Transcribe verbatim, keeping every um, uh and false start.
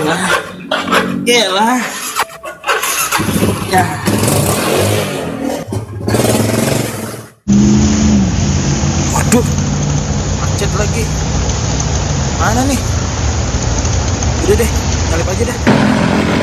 Yalah, yalah, ya. Waduh, macet lagi. Mana nih? Udah deh, nyalip aja dah.